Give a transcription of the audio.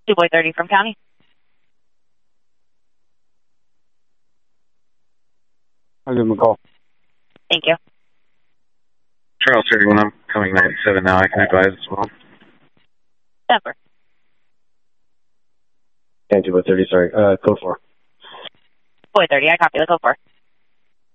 2 Boy 30 from County. I'll give him a call. Thank you. Charles 31, I'm coming 97 now. I can advise as well. Denver. Can't do a 30, sorry. Code 4. Boy 30, I copy the code 4.